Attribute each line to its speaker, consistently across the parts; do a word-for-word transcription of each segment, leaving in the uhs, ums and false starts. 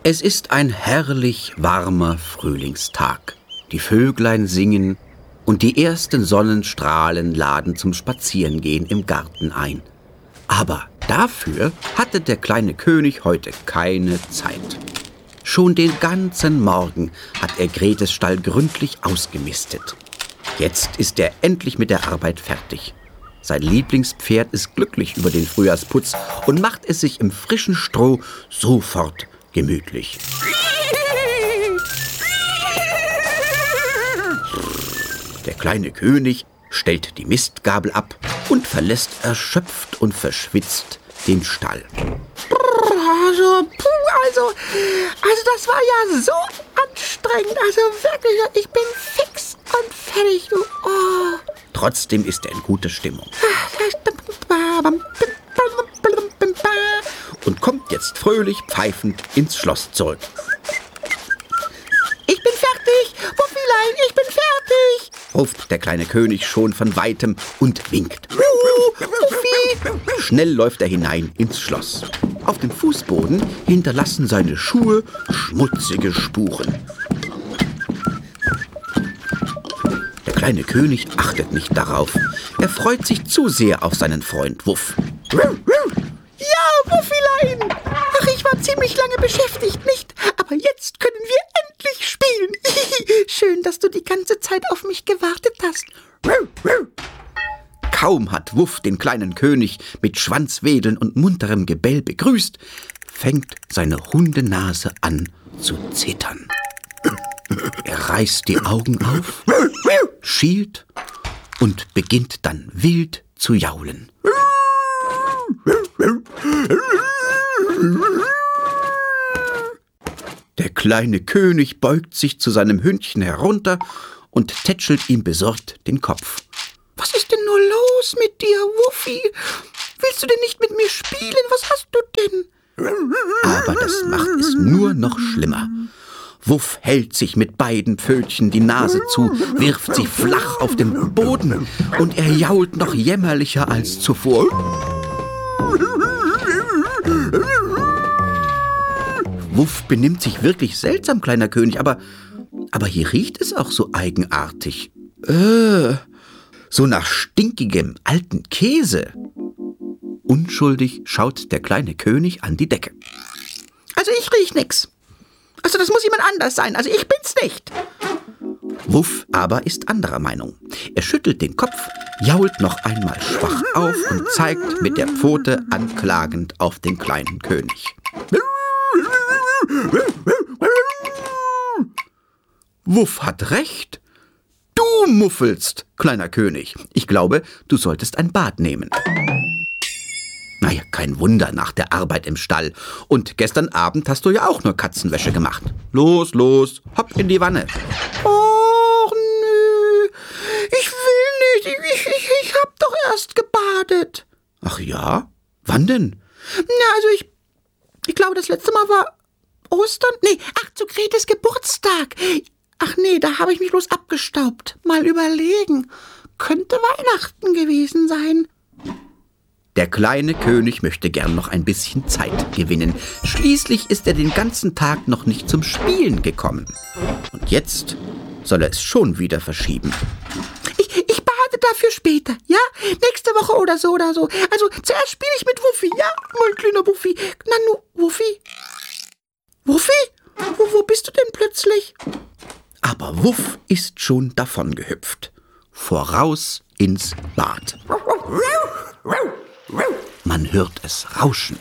Speaker 1: Es ist ein herrlich warmer Frühlingstag. Die Vöglein singen und die ersten Sonnenstrahlen laden zum Spazierengehen im Garten ein. Aber dafür hatte der kleine König heute keine Zeit. Schon den ganzen Morgen hat er Gretes Stall gründlich ausgemistet. Jetzt ist er endlich mit der Arbeit fertig. Sein Lieblingspferd ist glücklich über den Frühjahrsputz und macht es sich im frischen Stroh sofort gemütlich. Der kleine König stellt die Mistgabel ab und verlässt erschöpft und verschwitzt den Stall.
Speaker 2: Also, puh, also, also das war ja so anstrengend. Also wirklich, ich bin fix und fertig. Du. Oh.
Speaker 1: Trotzdem ist er in guter Stimmung. Und kommt jetzt fröhlich pfeifend ins Schloss zurück.
Speaker 2: Ich bin fertig, Wuffilein, ich bin fertig,
Speaker 1: ruft der kleine König schon von Weitem und winkt. Wuffi! Schnell läuft er hinein ins Schloss. Auf dem Fußboden hinterlassen seine Schuhe schmutzige Spuren. Der kleine König achtet nicht darauf. Er freut sich zu sehr auf seinen Freund Wuff.
Speaker 2: Ja, Wuffilein! Ach, ich war ziemlich lange beschäftigt, nicht? Aber jetzt können wir endlich spielen. Schön, dass du die ganze Zeit auf mich gewartet hast.
Speaker 1: Kaum hat Wuff den kleinen König mit Schwanzwedeln und munterem Gebell begrüßt, fängt seine Hundenase an zu zittern. Er reißt die Augen auf, schielt und beginnt dann wild zu jaulen. Der kleine König beugt sich zu seinem Hündchen herunter und tätschelt ihm besorgt den Kopf.
Speaker 2: Was ist denn nur los mit dir, Wuffi? Willst du denn nicht mit mir spielen? Was hast du denn?
Speaker 1: Aber das macht es nur noch schlimmer. Wuff hält sich mit beiden Pfötchen die Nase zu, wirft sie flach auf den Boden und er jault noch jämmerlicher als zuvor. Wuff benimmt sich wirklich seltsam, kleiner König, aber, aber hier riecht es auch so eigenartig. Äh, so nach stinkigem alten Käse. Unschuldig schaut der kleine König an die Decke.
Speaker 2: Also ich riech nix. Also das muss jemand anders sein, also ich bin's nicht.
Speaker 1: Wuff aber ist anderer Meinung. Er schüttelt den Kopf, jault noch einmal schwach auf und zeigt mit der Pfote anklagend auf den kleinen König. Wuff hat recht. Du muffelst, kleiner König. Ich glaube, du solltest ein Bad nehmen. Naja, kein Wunder nach der Arbeit im Stall. Und gestern Abend hast du ja auch nur Katzenwäsche gemacht. Los, los, hopp in die Wanne.
Speaker 2: Och, nö. Ich will nicht. Ich, ich, ich hab doch erst gebadet.
Speaker 1: Ach ja? Wann denn?
Speaker 2: Na, also ich... Ich glaube, das letzte Mal war Ostern. Nee, ach, zu Gretes Geburtstag. Ach nee, da habe ich mich bloß abgestaubt. Mal überlegen. Könnte Weihnachten gewesen sein.
Speaker 1: Der kleine König möchte gern noch ein bisschen Zeit gewinnen. Schließlich ist er den ganzen Tag noch nicht zum Spielen gekommen. Und jetzt soll er es schon wieder verschieben.
Speaker 2: Ich, ich bade dafür später, ja? Nächste Woche oder so oder so. Also zuerst spiele ich mit Wuffi, ja? Mein kleiner Wuffi. Na nu, Wuffi? Wuffi? Wo, wo bist du denn plötzlich?
Speaker 1: Aber Wuff ist schon davongehüpft. Voraus ins Bad. Man hört es rauschen.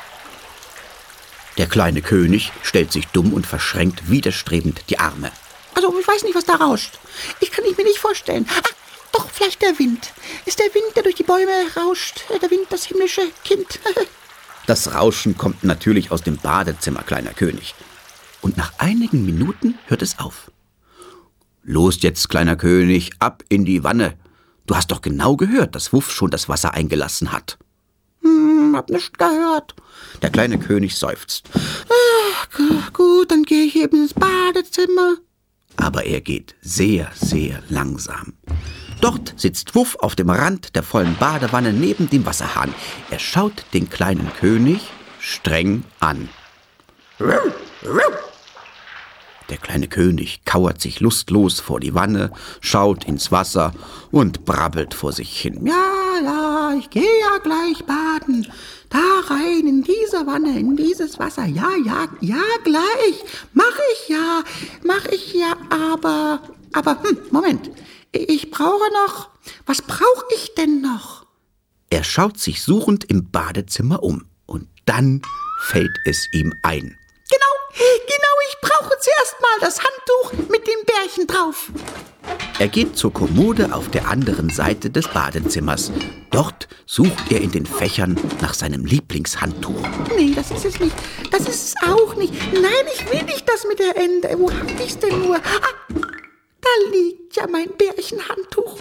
Speaker 1: Der kleine König stellt sich dumm und verschränkt widerstrebend die Arme.
Speaker 2: Also, ich weiß nicht, was da rauscht. Ich kann ich mir nicht vorstellen. Ach, doch, vielleicht der Wind. Ist der Wind, der durch die Bäume rauscht. Der Wind, das himmlische Kind.
Speaker 1: Das Rauschen kommt natürlich aus dem Badezimmer, kleiner König. Und nach einigen Minuten hört es auf. Los jetzt, kleiner König, ab in die Wanne. Du hast doch genau gehört, dass Wuff schon das Wasser eingelassen hat.
Speaker 2: Hm, hab nicht gehört.
Speaker 1: Der kleine König seufzt.
Speaker 2: Ach, gut, dann gehe ich eben ins Badezimmer.
Speaker 1: Aber er geht sehr, sehr langsam. Dort sitzt Wuff auf dem Rand der vollen Badewanne neben dem Wasserhahn. Er schaut den kleinen König streng an. Der kleine König kauert sich lustlos vor die Wanne, schaut ins Wasser und brabbelt vor sich hin.
Speaker 2: Ja, ja, ich gehe ja gleich baden. Da rein, in diese Wanne, in dieses Wasser. Ja, ja, ja, gleich. Mach ich ja, mach ich ja, aber, aber, hm, Moment. Ich brauche noch, was brauche ich denn noch?
Speaker 1: Er schaut sich suchend im Badezimmer um und dann fällt es ihm ein.
Speaker 2: Genau, genau, ich brauche zuerst mal das Handtuch mit dem Bärchen drauf.
Speaker 1: Er geht zur Kommode auf der anderen Seite des Badezimmers. Dort sucht er in den Fächern nach seinem Lieblingshandtuch.
Speaker 2: Nee, das ist es nicht. Das ist es auch nicht. Nein, ich will nicht das mit der Ende. Wo hab ich's denn nur? Ah, da liegt ja mein Bärchenhandtuch.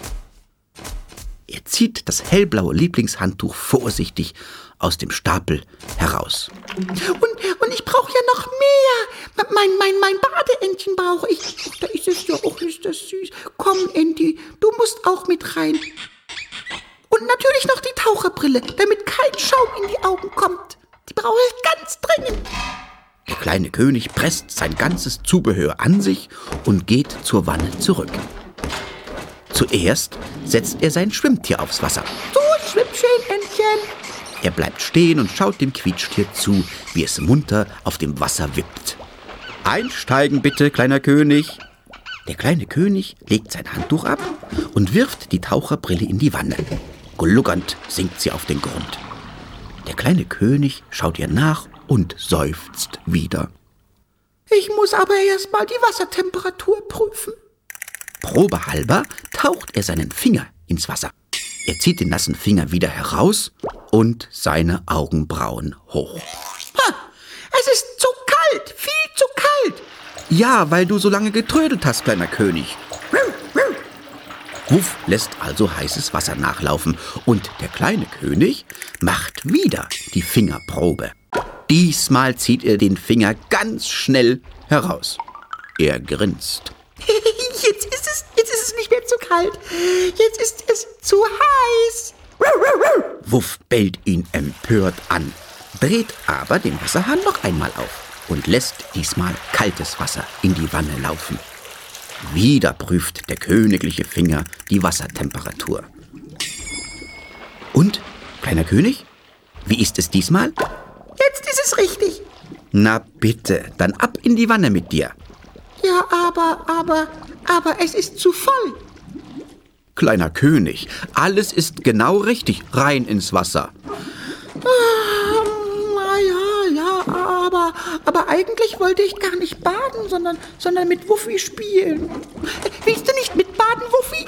Speaker 1: Er zieht das hellblaue Lieblingshandtuch vorsichtig aus dem Stapel heraus.
Speaker 2: Und, und ich brauche ja noch mehr. Mein, mein, mein Badeentchen brauche ich. Da ist es ja auch, ist das süß. Komm, Enti, du musst auch mit rein. Und natürlich noch die Taucherbrille, damit kein Schaum in die Augen kommt. Die brauche ich ganz dringend.
Speaker 1: Der kleine König presst sein ganzes Zubehör an sich und geht zur Wanne zurück. Zuerst setzt er sein Schwimmtier aufs Wasser.
Speaker 2: So, schwimm schön, Entchen.
Speaker 1: Er bleibt stehen und schaut dem Quietschtier zu, wie es munter auf dem Wasser wippt. Einsteigen bitte, kleiner König. Der kleine König legt sein Handtuch ab und wirft die Taucherbrille in die Wanne. Gluckernd sinkt sie auf den Grund. Der kleine König schaut ihr nach und seufzt wieder.
Speaker 2: Ich muss aber erst mal die Wassertemperatur prüfen.
Speaker 1: Probehalber taucht er seinen Finger ins Wasser. Er zieht den nassen Finger wieder heraus und seine Augenbrauen hoch.
Speaker 2: Ha, es ist zu kalt, viel zu kalt.
Speaker 1: Ja, weil du so lange getrödelt hast, kleiner König. Wuff lässt also heißes Wasser nachlaufen und der kleine König macht wieder die Fingerprobe. Diesmal zieht er den Finger ganz schnell heraus. Er grinst.
Speaker 2: Jetzt ist es, jetzt ist es nicht mehr zu kalt. Jetzt ist es zu heiß.
Speaker 1: Wuff bellt ihn empört an, dreht aber den Wasserhahn noch einmal auf und lässt diesmal kaltes Wasser in die Wanne laufen. Wieder prüft der königliche Finger die Wassertemperatur. Und, kleiner König, wie ist es diesmal?
Speaker 2: Jetzt ist es richtig.
Speaker 1: Na bitte, dann ab in die Wanne mit dir.
Speaker 2: Ja, aber, aber, aber es ist zu voll.
Speaker 1: Kleiner König, alles ist genau richtig, rein ins Wasser.
Speaker 2: Ah, na ja, ja, aber, aber eigentlich wollte ich gar nicht baden, sondern, sondern mit Wuffi spielen. Willst du nicht mitbaden, Wuffi?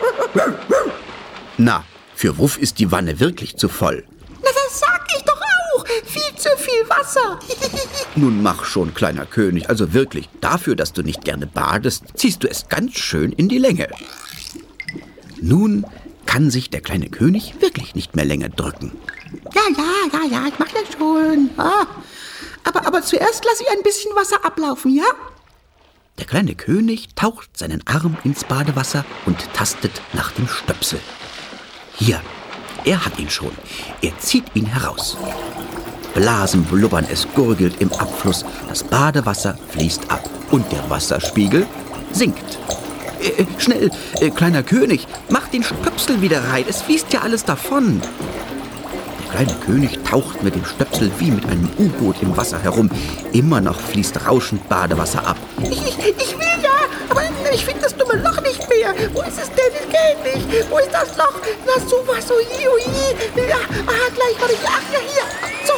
Speaker 1: Na, für Wuff ist die Wanne wirklich zu voll.
Speaker 2: Na, das sag ich doch auch. Viel zu viel Wasser.
Speaker 1: Nun mach schon, kleiner König, also wirklich, dafür, dass du nicht gerne badest, ziehst du es ganz schön in die Länge. Nun kann sich der kleine König wirklich nicht mehr länger drücken.
Speaker 2: Ja, ja, ja, ja, ich mach das schon. Ja. Aber, aber zuerst lasse ich ein bisschen Wasser ablaufen, ja?
Speaker 1: Der kleine König taucht seinen Arm ins Badewasser und tastet nach dem Stöpsel. Hier, er hat ihn schon. Er zieht ihn heraus. Blasen blubbern, es gurgelt im Abfluss. Das Badewasser fließt ab und der Wasserspiegel sinkt. Äh, schnell, äh, kleiner König, mach den Stöpsel wieder rein. Es fließt ja alles davon. Der kleine König taucht mit dem Stöpsel wie mit einem U-Boot im Wasser herum. Immer noch fließt rauschend Badewasser ab.
Speaker 2: Ich, ich, ich will ja, aber ich finde das dumme Loch nicht mehr. Wo ist es denn? Es geht nicht. Wo ist das Loch? Na sowas, so hi, oh hi. Ja, ah, gleich war ich. Ach ja, hier. So.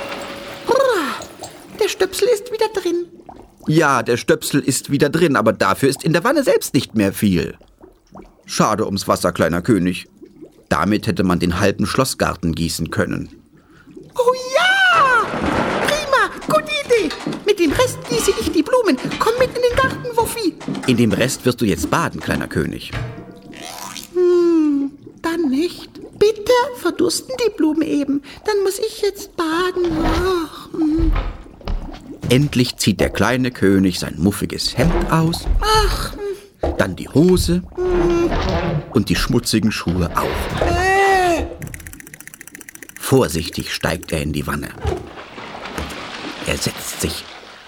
Speaker 2: Der Stöpsel ist wieder drin.
Speaker 1: Ja, der Stöpsel ist wieder drin, aber dafür ist in der Wanne selbst nicht mehr viel. Schade ums Wasser, kleiner König. Damit hätte man den halben Schlossgarten gießen können.
Speaker 2: Oh ja! Prima, gute Idee. Mit dem Rest gieße ich die Blumen. Komm mit in den Garten, Wuffi.
Speaker 1: In dem Rest wirst du jetzt baden, kleiner König.
Speaker 2: Hm, dann nicht. Bitte verdursten die Blumen eben. Dann muss ich jetzt baden. Ach, hm.
Speaker 1: Endlich zieht der kleine König sein muffiges Hemd aus.
Speaker 2: Ach,
Speaker 1: dann die Hose und die schmutzigen Schuhe auch.
Speaker 2: Äh.
Speaker 1: Vorsichtig steigt er in die Wanne. Er setzt sich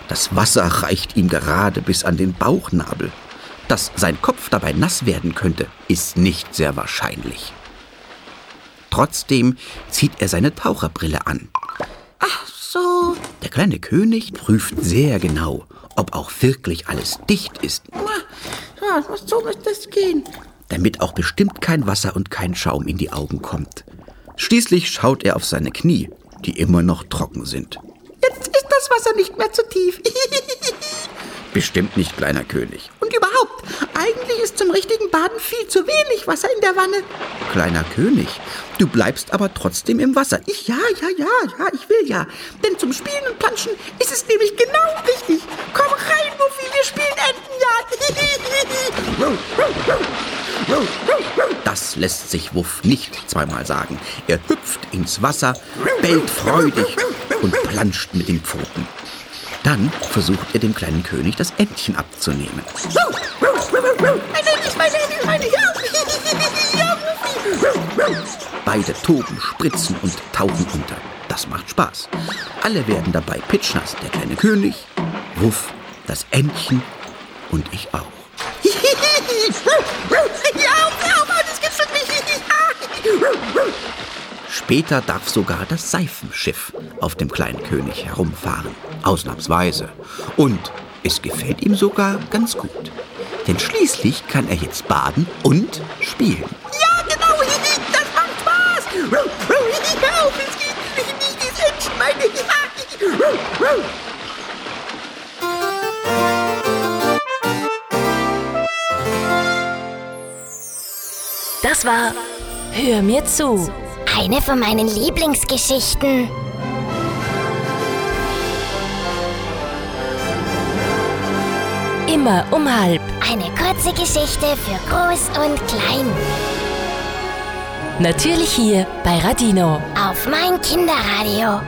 Speaker 1: Das Wasser reicht ihm gerade bis an den Bauchnabel. Dass sein Kopf dabei nass werden könnte, ist nicht sehr wahrscheinlich. Trotzdem zieht er seine Taucherbrille an.
Speaker 2: Ach so.
Speaker 1: Der kleine König prüft sehr genau, ob auch wirklich alles dicht ist.
Speaker 2: Ja, so muss das gehen.
Speaker 1: Damit auch bestimmt kein Wasser und kein Schaum in die Augen kommt. Schließlich schaut er auf seine Knie, die immer noch trocken sind.
Speaker 2: Jetzt ist das Wasser nicht mehr zu tief.
Speaker 1: Bestimmt nicht, kleiner König.
Speaker 2: Und überhaupt, eigentlich ist zum richtigen Baden viel zu wenig Wasser in der Wanne.
Speaker 1: Kleiner König, du bleibst aber trotzdem im Wasser.
Speaker 2: Ich, ja, ja, ja, ja, ich will ja. Denn zum Spielen und Planschen ist es nämlich genau richtig. Komm rein, Wuffi, wir spielen Enten, ja.
Speaker 1: Das lässt sich Wuff nicht zweimal sagen. Er hüpft ins Wasser, bellt freudig und planscht mit den Pfoten. Dann versucht er dem kleinen König das Entchen abzunehmen.
Speaker 2: Mein Entchen, mein Entchen, mein Entchen. Ja, Wuffi.
Speaker 1: Beide toben, spritzen und tauchen unter. Das macht Spaß. Alle werden dabei pitschnass. Der kleine König, Wuff, das Entchen und ich auch.
Speaker 2: Ja, das gibt's doch nicht.
Speaker 1: Später darf sogar das Seifenschiff auf dem kleinen König herumfahren. Ausnahmsweise. Und es gefällt ihm sogar ganz gut. Denn schließlich kann er jetzt baden und spielen.
Speaker 2: Ja, genau, das macht Spaß. Hör auf, es geht nicht, das Entchen, meine.
Speaker 3: Das war Hör mir zu.
Speaker 4: Eine von meinen Lieblingsgeschichten.
Speaker 3: Immer um halb.
Speaker 4: Eine kurze Geschichte für Groß und Klein.
Speaker 3: Natürlich hier bei Radino.
Speaker 4: Auf mein Kinderradio.